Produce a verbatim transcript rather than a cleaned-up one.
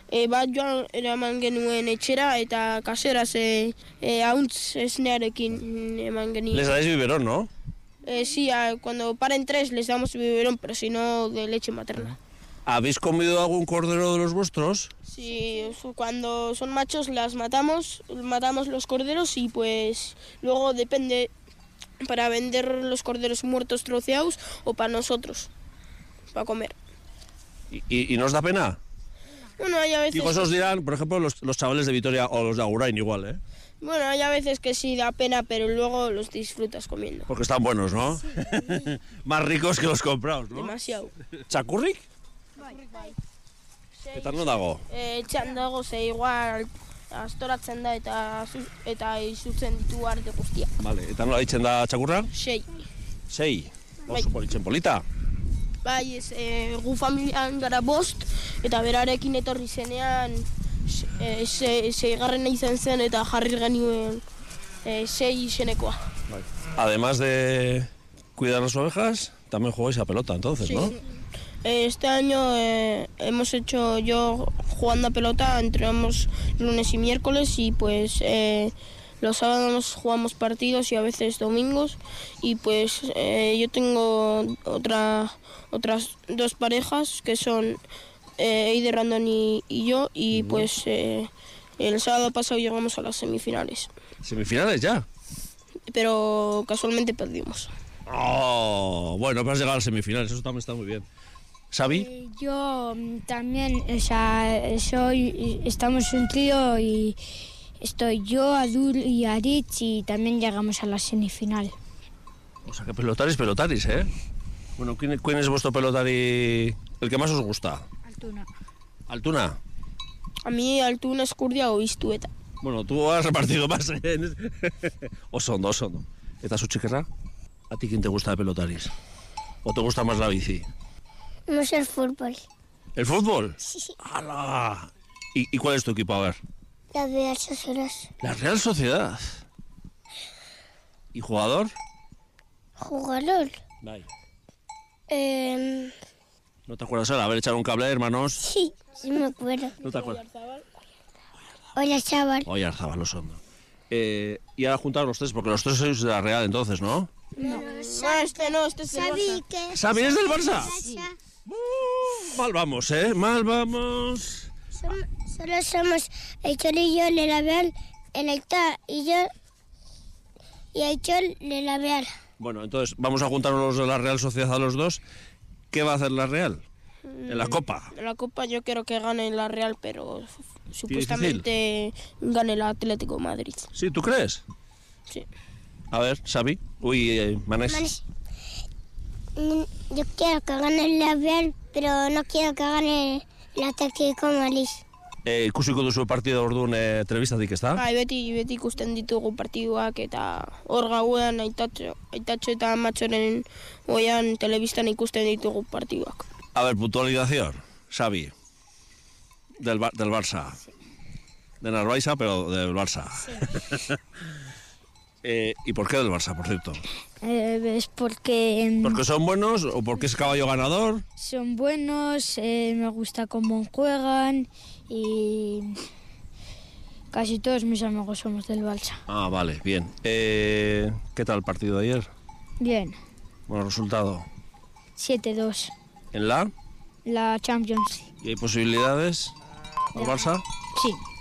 e, bat joan eraman genuen etxera eta kaseraz e, e, hauntz esnearekin eman genuen. Les dais biberón, ¿no? Eh, sí, a, cuando paren tres les damos biberón, pero si no de leche materna. ¿Habéis comido algún cordero de los vuestros? Sí, cuando son machos las matamos, matamos los corderos y pues luego depende para vender los corderos muertos troceados o para nosotros, para comer. ¿Y, y, y no os da pena? Bueno, hay a veces... Digo, esos dirán, por ejemplo, los, los chavales de Vitoria o los de Agurain igual, ¿eh? Bueno, hay a veces que sí da pena, pero luego los disfrutas comiendo. Porque están buenos, ¿no? Sí. Más ricos que los comprados, ¿no? Demasiado. ¿Txakurrik? Bai. Eta non dago? Eh, etxean dago, ze igual astoratzen da eta eta izutzen ditu arte guztia. Vale, eta nola ditzen da txakurra? Sei. Sei? Oso politzen polita. Bai, ez, e, gu familian gara bost, eta berarekin etorri zenean e, se, seigarrena izan zen eta jarri genuen e, sei izenekoa. Bai. Además de cuidar las ovejas, también jugáis a pelota entonces, sí. ¿no? Este año eh, hemos hecho yo jugando a pelota, entrenamos lunes y miércoles y pues eh, los sábados jugamos partidos y a veces domingos y pues eh, yo tengo otra, otras dos parejas que son eh, Eider Randón y, y yo y uh-huh. pues eh, el sábado pasado llegamos a las semifinales. ¿Semifinales ya? Pero casualmente perdimos. Oh, bueno, pero has llegado a las semifinales, eso también está muy bien. ¿Xavi? Eh, yo también, o sea, soy, estamos un trío y estoy yo, Adul y Aritz y también llegamos a la semifinal. O sea, que pelotaris, pelotaris, ¿eh? Bueno, ¿quién, quién es vuestro pelotari, el que más os gusta? Altuna. ¿Altuna? A mí Altuna, Eskurdia o Iztueta. Bueno, tú has repartido más, ¿eh? Oso ondo, oso ondo. ¿Eta su chiquerra? ¿A ti quién te gusta de pelotaris? ¿O te gusta más la bici? No sé el fútbol. ¿El fútbol? Sí, sí. ¡Hala! ¿Y, ¿Y cuál es tu equipo? A ver. La Real Sociedad. La Real Sociedad. ¿Y jugador? ¿Jugador? Bye. Eh... ¿No te acuerdas ahora? Haber echado un cable, hermanos. Sí, sí me acuerdo. ¿No te acuerdas? Hola, chaval. Hola, Arzabal, lo son. Eh, y ahora juntaron los tres, porque los tres sois de la Real entonces, ¿no? No, no este no, este es del Barça. ¿Xavi es del Barça? Sí. Uh, mal vamos, ¿eh? Mal vamos. Som, solo somos Aichol y yo, de la Real, el Aitor y yo, y Aichol de la Real. Bueno, entonces vamos a juntarnos los de la Real Sociedad a los dos. ¿Qué va a hacer la Real? En la Copa. En la Copa yo quiero que gane la Real, pero supuestamente gane el Atlético de Madrid. ¿Sí, tú crees? Sí. A ver, Xavi. Uy, eh, Manés. Manés. Yo quiero que gane la Real, pero no quiero que gane el Atlético de Madrid. Eh, ikusiko duzu partida orduan eh, telebistatik, ezta? Bai, beti, beti ikusten ditugu partiduak eta hor gauean aitatxo, aitatxo eta matxoren oian telebistan ikusten ditugu partiduak. A ver, puntualización, Xavi, del, del Barça. Sí. De Narváez, pero del Barça. Sí. eh, ¿Y por qué del Barça, por cierto? Eh, es porque... ¿Porque son buenos o porque es caballo ganador? Son buenos, eh, me gusta cómo juegan y casi todos mis amigos somos del Barça. Ah, vale, bien. Eh, ¿Qué tal el partido de ayer? Bien. Bueno, resultado. siete dos. ¿En la? La Champions. ¿Y hay posibilidades al Barça? Sí.